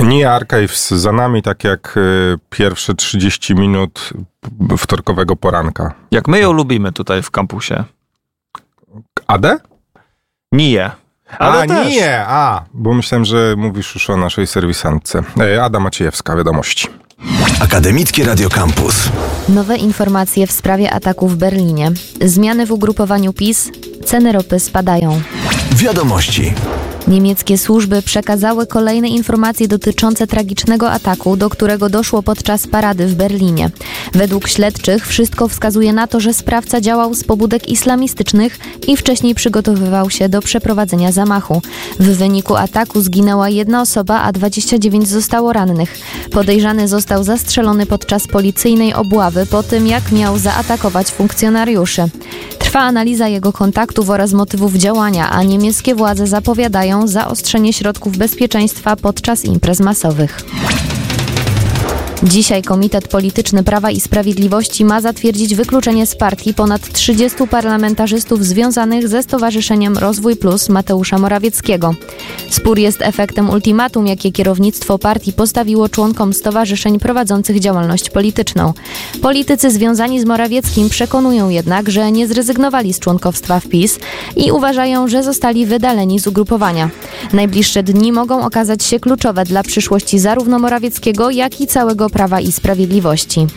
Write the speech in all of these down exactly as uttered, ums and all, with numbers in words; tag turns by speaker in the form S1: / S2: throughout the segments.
S1: N I A Archives za nami, tak jak y, pierwsze trzydzieści minut wtorkowego poranka.
S2: Jak my ją lubimy tutaj w kampusie.
S1: A D?
S2: N I A.
S1: Ale a, też. nie, a, bo myślałem, że mówisz już o naszej serwisantce. Ada Maciejewska, wiadomości.
S3: Akademickie Radio Campus.
S4: Nowe informacje w sprawie ataku w Berlinie. Zmiany w ugrupowaniu PiS. Ceny ropy spadają.
S3: Wiadomości.
S4: Niemieckie służby przekazały kolejne informacje dotyczące tragicznego ataku, do którego doszło podczas parady w Berlinie. Według śledczych wszystko wskazuje na to, że sprawca działał z pobudek islamistycznych i wcześniej przygotowywał się do przeprowadzenia zamachu. W wyniku ataku zginęła jedna osoba, a dwadzieścia dziewięć zostało rannych. Podejrzany został zastrzelony podczas policyjnej obławy po tym, jak miał zaatakować funkcjonariuszy. Trwa analiza jego kontaktów oraz motywów działania, a niemieckie władze zapowiadają zaostrzenie środków bezpieczeństwa podczas imprez masowych. Dzisiaj Komitet Polityczny Prawa i Sprawiedliwości ma zatwierdzić wykluczenie z partii ponad trzydziestu parlamentarzystów związanych ze Stowarzyszeniem Rozwój Plus Mateusza Morawieckiego. Spór jest efektem ultimatum, jakie kierownictwo partii postawiło członkom stowarzyszeń prowadzących działalność polityczną. Politycy związani z Morawieckim przekonują jednak, że nie zrezygnowali z członkostwa w PiS i uważają, że zostali wydaleni z ugrupowania. Najbliższe dni mogą okazać się kluczowe dla przyszłości zarówno Morawieckiego, jak i całego Prawa i Sprawiedliwości.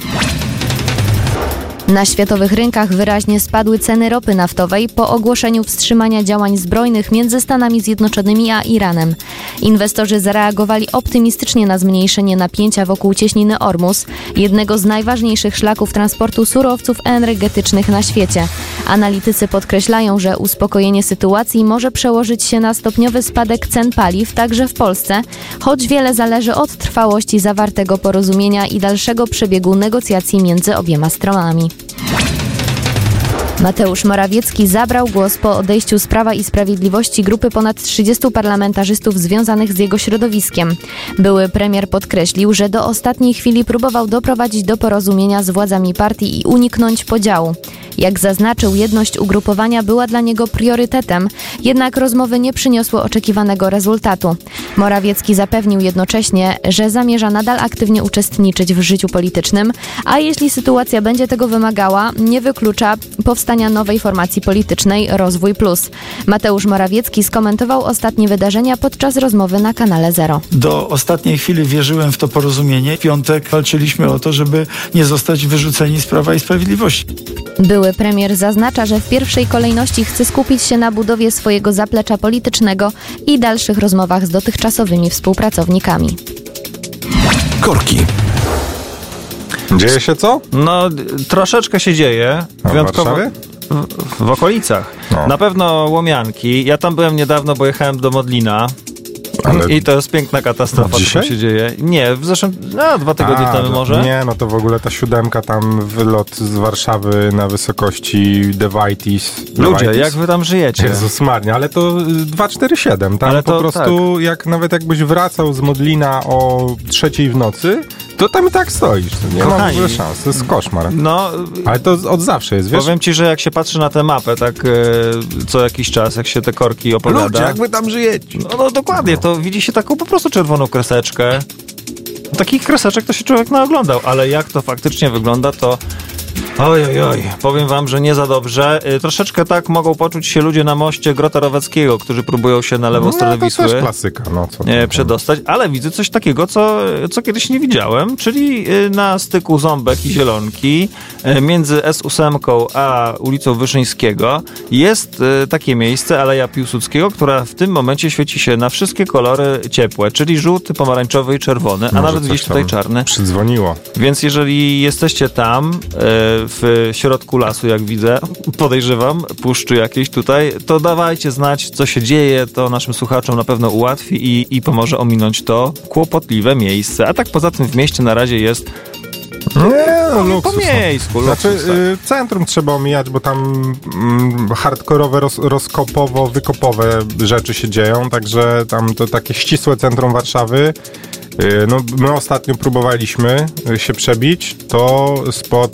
S4: Na światowych rynkach wyraźnie spadły ceny ropy naftowej po ogłoszeniu wstrzymania działań zbrojnych między Stanami Zjednoczonymi a Iranem. Inwestorzy zareagowali optymistycznie na zmniejszenie napięcia wokół cieśniny Ormus, jednego z najważniejszych szlaków transportu surowców energetycznych na świecie. Analitycy podkreślają, że uspokojenie sytuacji może przełożyć się na stopniowy spadek cen paliw także w Polsce, choć wiele zależy od trwałości zawartego porozumienia i dalszego przebiegu negocjacji między obiema stronami. Mateusz Morawiecki zabrał głos po odejściu z Prawa i Sprawiedliwości grupy ponad trzydziestu parlamentarzystów związanych z jego środowiskiem. Były premier podkreślił, że do ostatniej chwili próbował doprowadzić do porozumienia z władzami partii i uniknąć podziału. Jak zaznaczył, jedność ugrupowania była dla niego priorytetem, jednak rozmowy nie przyniosły oczekiwanego rezultatu. Morawiecki zapewnił jednocześnie, że zamierza nadal aktywnie uczestniczyć w życiu politycznym, a jeśli sytuacja będzie tego wymagała, nie wyklucza powstania nowej formacji politycznej Rozwój Plus. Mateusz Morawiecki skomentował ostatnie wydarzenia podczas rozmowy na kanale Zero.
S5: Do ostatniej chwili wierzyłem w to porozumienie. W piątek walczyliśmy o to, żeby nie zostać wyrzuceni z Prawa i Sprawiedliwości.
S4: Były premier zaznacza, że w pierwszej kolejności chce skupić się na budowie swojego zaplecza politycznego i dalszych rozmowach z dotychczasowymi współpracownikami.
S3: Korki.
S1: Dzieje się co?
S2: No, troszeczkę się dzieje.
S1: A w
S2: wyjątkowo
S1: Warszawie?
S2: w, w okolicach.
S1: No.
S2: Na pewno Łomianki. Ja tam byłem niedawno, bo jechałem do Modlina.
S1: Ale
S2: I to jest piękna katastrofa,
S1: dzisiaj?
S2: co się dzieje. Nie, w zeszłym, no dwa tygodnie
S1: A,
S2: temu
S1: no,
S2: może.
S1: Nie, no to w ogóle ta siódemka tam, wylot z Warszawy na wysokości Devaitis.
S2: Ludzie, jak wy tam żyjecie?
S1: Jezus Maria, ale to dwieście czterdzieści siedem. Tam
S2: Ale
S1: po
S2: to
S1: prostu, tak. jak nawet jakbyś wracał z Modlina o trzeciej w nocy, to tam i tak stoisz. Nie ma w ogóle szans, to jest koszmar.
S2: No,
S1: ale to od zawsze jest, wiesz?
S2: powiem ci, że jak się patrzy na tę mapę, tak e, co jakiś czas, jak się te korki opowiada.
S1: Ludzie, jak wy tam żyjecie?
S2: No, no dokładnie, to widzi się taką po prostu czerwoną kreseczkę. Takich kreseczek to się człowiek naoglądał, ale jak to faktycznie wygląda, to oj, oj, oj, powiem wam, że nie za dobrze. Y, troszeczkę tak mogą poczuć się ludzie na moście Grota Roweckiego, którzy próbują się na lewą
S1: No,
S2: stronę
S1: to
S2: Wisły
S1: też klasyka, no co
S2: nie,
S1: tam.
S2: przedostać, ale widzę coś takiego, co, co kiedyś nie widziałem, czyli y, na styku Ząbek i Zielonki y, między S osiem a ulicą Wyszyńskiego jest y, takie miejsce, Aleja Piłsudskiego, która w tym momencie świeci się na wszystkie kolory ciepłe, czyli żółty, pomarańczowy i czerwony, a
S1: Może
S2: nawet
S1: coś
S2: gdzieś tutaj
S1: tam
S2: czarny.
S1: Przydzwoniło.
S2: Więc jeżeli jesteście tam, y, w środku lasu, jak widzę, podejrzewam, puszczy jakieś tutaj, to dawajcie znać, co się dzieje, to naszym słuchaczom na pewno ułatwi i, i pomoże ominąć to kłopotliwe miejsce. A tak poza tym w mieście na razie jest
S1: Nie, no,
S2: po
S1: luksus.
S2: miejsku.
S1: Znaczy,
S2: Luksus, tak.
S1: y, centrum trzeba omijać, bo tam mm, hardkorowe, roz, rozkopowo, wykopowe rzeczy się dzieją, także tam to takie ścisłe centrum Warszawy No, my ostatnio próbowaliśmy się przebić, to spod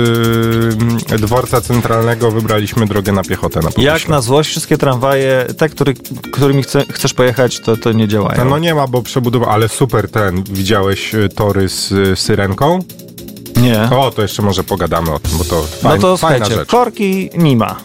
S1: yy, dworca centralnego wybraliśmy drogę na piechotę. Na
S2: Jak na złość, wszystkie tramwaje, te, który, którymi chce, chcesz pojechać, to, to nie działają.
S1: No nie ma, bo przebudowa, ale super ten, widziałeś tory z y, syrenką?
S2: Nie.
S1: O, to jeszcze może pogadamy o tym, bo to fajn,
S2: No to
S1: fajna
S2: słuchajcie,
S1: rzecz.
S2: korki nie ma.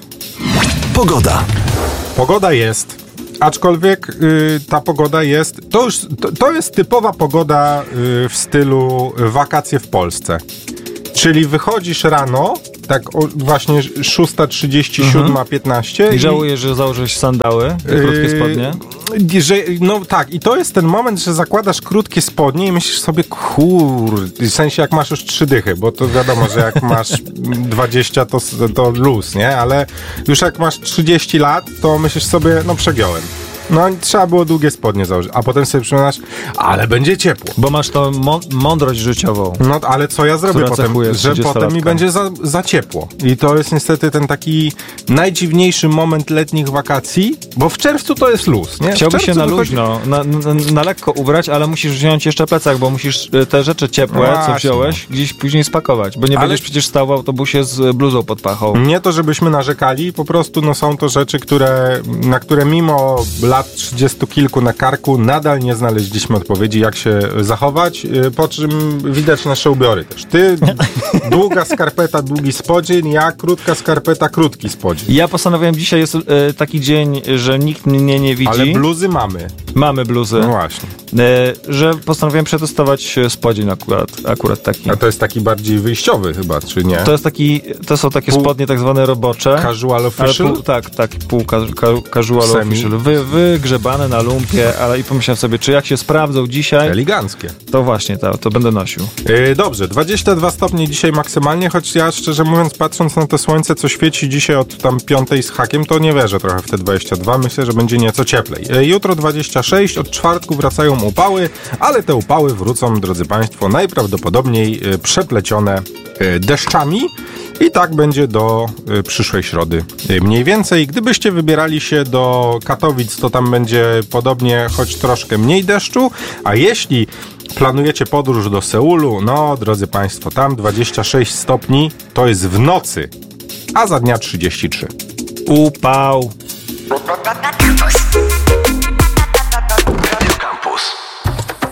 S3: Pogoda.
S1: Pogoda jest, aczkolwiek y, ta pogoda jest, to już, to, to jest typowa pogoda y, w stylu wakacje w Polsce. Czyli wychodzisz rano, tak o, właśnie szósta trzydzieści, siódma piętnaście
S2: I żałujesz, że założyłeś sandały i krótkie spodnie?
S1: Yy, że, no tak, i to jest ten moment, że zakładasz krótkie spodnie i myślisz sobie, kur... W sensie jak masz już trzy dychy, bo to wiadomo, że jak masz dwadzieścia to, to luz, nie? Ale już jak masz trzydzieści lat, to myślisz sobie, no przegiąłem. No trzeba było długie spodnie założyć, a potem sobie przypominasz, ale będzie ciepło.
S2: Bo masz tą mą- mądrość życiową.
S1: No ale co ja zrobię potem, że potem mi będzie za, za ciepło. I to jest niestety ten taki najdziwniejszy moment letnich wakacji, bo w czerwcu to jest luz, nie?
S2: Chciałbyś się na
S1: wychodzi...
S2: luźno, na, na, na lekko ubrać, ale musisz wziąć jeszcze plecak, bo musisz te rzeczy ciepłe,
S1: Właśnie.
S2: co wziąłeś, gdzieś później spakować, bo nie
S1: Ale-
S2: będziesz przecież stał w autobusie z bluzą pod pachą.
S1: Nie to, żebyśmy narzekali, po prostu no, są to rzeczy, które, na które mimo lat trzydziestu kilku na karku nadal nie znaleźliśmy odpowiedzi, jak się zachować, po czym widać nasze ubiory też. Ty, długa skarpeta, długi spodzień, ja krótka skarpeta, krótki spodzień.
S2: Ja postanowiłem, dzisiaj jest e, taki dzień, że nikt mnie nie widzi.
S1: Ale bluzy mamy.
S2: Mamy bluzy.
S1: No właśnie.
S2: E, że postanowiłem przetestować spodzień akurat, akurat taki.
S1: A to jest taki bardziej wyjściowy chyba, czy nie?
S2: To jest taki, to są takie
S1: Pół-
S2: spodnie tak zwane robocze.
S1: Casual
S2: Ale
S1: official?
S2: pół, tak, tak, pół ka, ka, casual
S1: Semi.
S2: official. Wy, wygrzebane na lumpie, ale i pomyślałem sobie, czy jak się sprawdzą dzisiaj,
S1: Eleganckie.
S2: to właśnie to, to będę nosił.
S1: Yy, dobrze, dwadzieścia dwa stopnie dzisiaj maksymalnie, choć ja szczerze mówiąc, patrząc na to słońce, co świeci dzisiaj od tam piątej z hakiem, to nie wierzę trochę w te dwadzieścia dwa. Myślę, że będzie nieco cieplej. Yy, jutro dwadzieścia sześć, od czwartku wracają upały, ale te upały wrócą, drodzy Państwo, najprawdopodobniej yy, przeplecione yy, deszczami. I tak będzie do y, przyszłej środy y, mniej więcej. Gdybyście wybierali się do Katowic, to tam będzie podobnie, choć troszkę mniej deszczu. A jeśli planujecie podróż do Seulu, no drodzy Państwo, tam dwadzieścia sześć stopni to jest w nocy, a za dnia trzydzieści trzy.
S2: Upał.